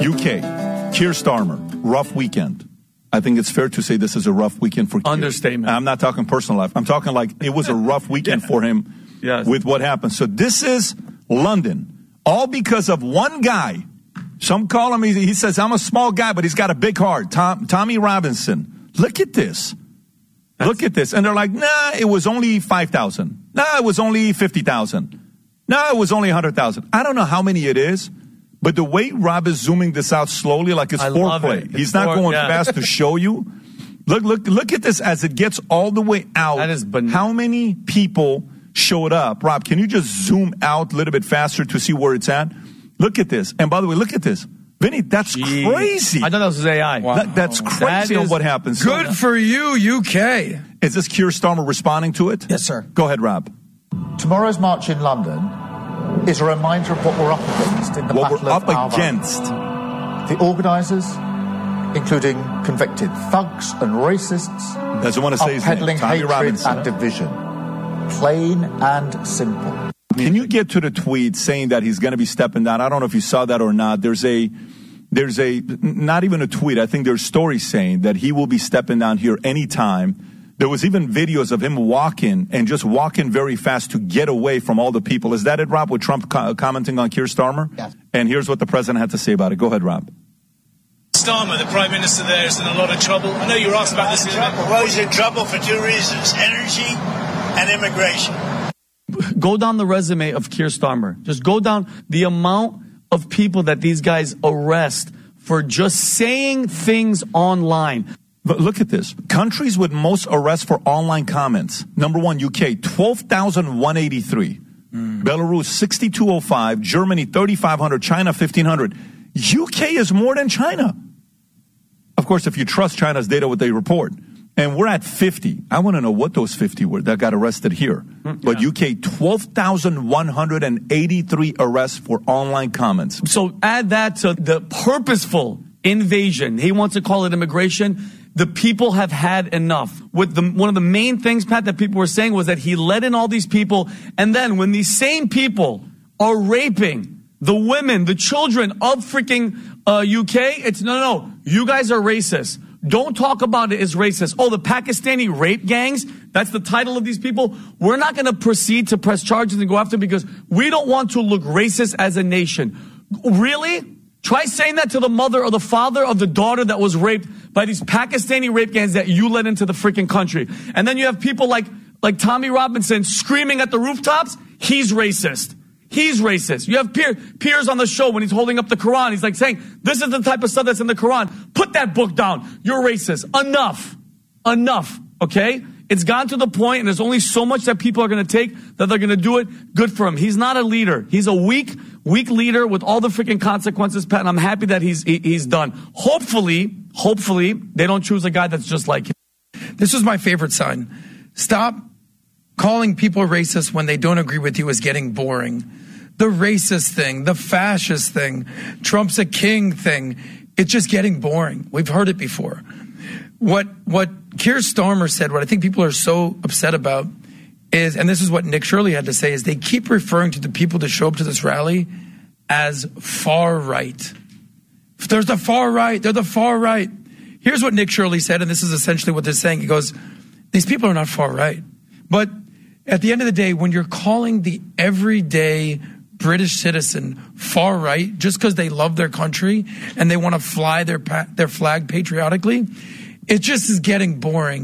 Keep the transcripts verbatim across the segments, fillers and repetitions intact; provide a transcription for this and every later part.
U K, Keir Starmer, rough weekend. I think it's fair to say this is a rough weekend for Keir. Understatement. I'm not talking personal life. I'm talking like it was a rough weekend yeah. for him yes. with what happened. So this is London, all because of one guy. Some call him, he, he says, I'm a small guy, but he's got a big heart. Tom, Tommy Robinson. Look at this. That's, Look at this. And they're like, nah, it was only five thousand. Nah, it was only fifty thousand. Nah, it was only one hundred thousand. I don't know how many it is, but the way Rob is zooming this out slowly, like it's foreplay. It. He's not for, going yeah. fast to show you. Look, look, look at this as it gets all the way out. That is bananas. How many people showed up? Rob, can you just zoom out a little bit faster to see where it's at? Look at this. And by the way, look at this. Vinny, that's Jeez. crazy. I thought that was A I. Wow. That, that's crazy that on what happens. Good for you, U K. Is this Keir Starmer responding to it? Yes, sir. Go ahead, Rob. Tomorrow's march in London is a reminder of what we're up against in the what battle we're up of against. The organisers, including convicted thugs and racists, doesn't want to say his name. peddling Tommy hatred Robinson. and division. Plain and simple. Can you get to the tweet saying that he's going to be stepping down? I don't know if you saw that or not. There's a, there's a, not even a tweet. I think there's stories saying that he will be stepping down here anytime. There was even videos of him walking and just walking very fast to get away from all the people. Is that it, Rob, with Trump co- commenting on Keir Starmer? Yes. And here's what the president had to say about it. Go ahead, Rob. Starmer, the Prime Minister there, is in a lot of trouble. I know you were asked about this. Well, he's in trouble for two reasons, energy and immigration. Go down the resume of Keir Starmer. Just go down the amount of people that these guys arrest for just saying things online. But look at this. Countries with most arrests for online comments. Number one, U K, twelve thousand one hundred eighty-three. Mm. Belarus, six thousand two hundred five. Germany, three thousand five hundred. China, fifteen hundred. U K is more than China. Of course, if you trust China's data, what they report. And we're at fifty. I want to know what those fifty were that got arrested here. Yeah. But U K, twelve thousand one hundred eighty-three arrests for online comments. So add that to the purposeful invasion. He wants to call it immigration. The people have had enough. With the, one of the main things, Pat, that people were saying was that he let in all these people. And then when these same people are raping the women, the children of freaking uh, U K, it's no, no, no. You guys are racist. Don't talk about it as racist. Oh, the Pakistani rape gangs, that's the title of these people. We're not going to proceed to press charges and go after them because we don't want to look racist as a nation. Really? Try saying that to the mother or the father of the daughter that was raped by these Pakistani rape gangs that you let into the freaking country. And then you have people like, like Tommy Robinson screaming at the rooftops. He's racist. He's racist. You have Pier, Piers on the show when he's holding up the Quran. He's like saying, this is the type of stuff that's in the Quran. Put that book down. You're racist. Enough. Enough. Okay? It's gotten to the point, and there's only so much that people are going to take that they're going to do it. Good for him. He's not a leader. He's a weak, weak leader with all the freaking consequences, Pat, and I'm happy that he's he, he's done. Hopefully, hopefully, they don't choose a guy that's just like him. This was my favorite sign. Stop calling people racist when they don't agree with you is getting boring. The racist thing, the fascist thing, Trump's a king thing, it's just getting boring. We've heard it before. What what Keir Starmer said, what I think people are so upset about is, and this is what Nick Shirley had to say, is they keep referring to the people that show up to this rally as far right. If there's the far right, they're the far right. Here's what Nick Shirley said, and this is essentially what they're saying. He goes, these people are not far right. But at the end of the day, when you're calling the everyday British citizen far right just because they love their country and they want to fly their their flag patriotically, it just is getting boring.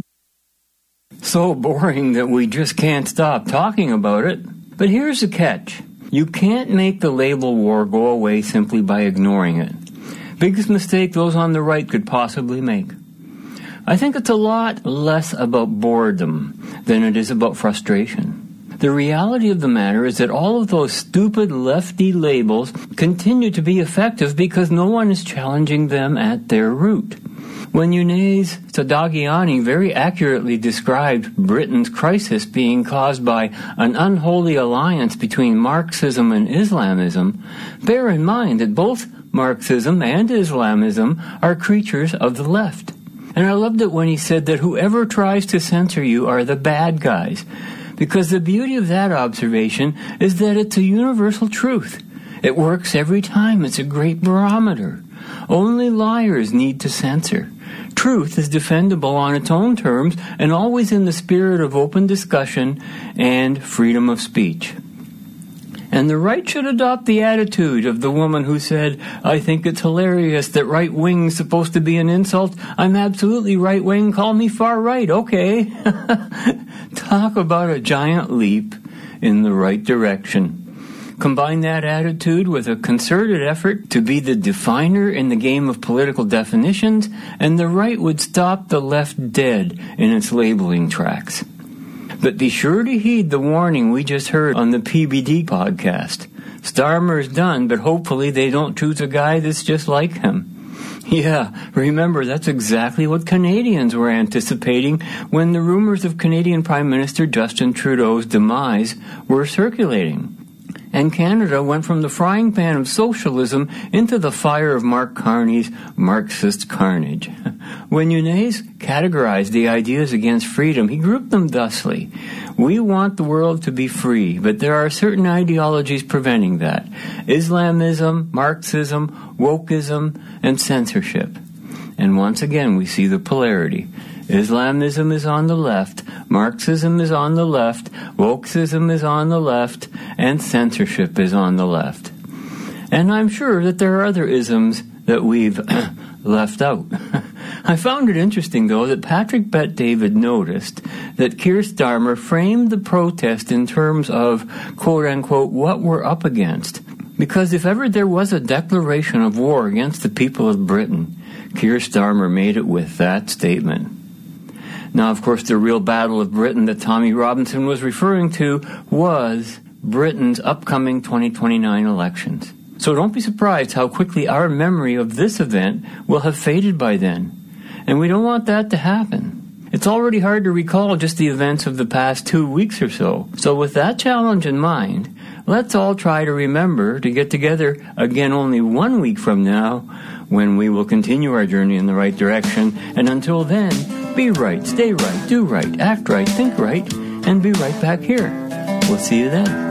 So boring that we just can't stop talking about it. But here's the catch. You can't make the label war go away simply by ignoring it. Biggest mistake those on the right could possibly make. I think it's a lot less about boredom than it is about frustration. The reality of the matter is that all of those stupid lefty labels continue to be effective because no one is challenging them at their root. When Yunus Sadagiani very accurately described Britain's crisis being caused by an unholy alliance between Marxism and Islamism, bear in mind that both Marxism and Islamism are creatures of the left. And I loved it when he said that whoever tries to censor you are the bad guys, because the beauty of that observation is that it's a universal truth. It works every time. It's a great barometer. Only liars need to censor. Truth is defendable on its own terms and always in the spirit of open discussion and freedom of speech. And the right should adopt the attitude of the woman who said, I think it's hilarious that right-wing's supposed to be an insult. I'm absolutely right-wing. Call me far-right. Okay. Talk about a giant leap in the right direction. Combine that attitude with a concerted effort to be the definer in the game of political definitions, and the right would stop the left dead in its labeling tracks. But be sure to heed the warning we just heard on the P B D podcast. Starmer's done, but hopefully they don't choose a guy that's just like him. Yeah, remember, that's exactly what Canadians were anticipating when the rumors of Canadian Prime Minister Justin Trudeau's demise were circulating. And Canada went from the frying pan of socialism into the fire of Mark Carney's Marxist carnage. When Yunus categorized the ideas against freedom, he grouped them thusly. We want the world to be free, but there are certain ideologies preventing that. Islamism, Marxism, wokeism, and censorship. And once again, we see the polarity. Islamism is on the left, Marxism is on the left, wokeism is on the left, and censorship is on the left. And I'm sure that there are other isms that we've left out. I found it interesting, though, that Patrick Bet-David noticed that Keir Starmer framed the protest in terms of, quote-unquote, what we're up against. Because if ever there was a declaration of war against the people of Britain, Keir Starmer made it with that statement. Now, of course, the real battle of Britain that Tommy Robinson was referring to was Britain's upcoming twenty twenty-nine elections. So don't be surprised how quickly our memory of this event will have faded by then. And we don't want that to happen. It's already hard to recall just the events of the past two weeks or so. So with that challenge in mind, let's all try to remember to get together again only one week from now when we will continue our journey in the right direction. And until then, be right, stay right, do right, act right, think right, and be right back here. We'll see you then.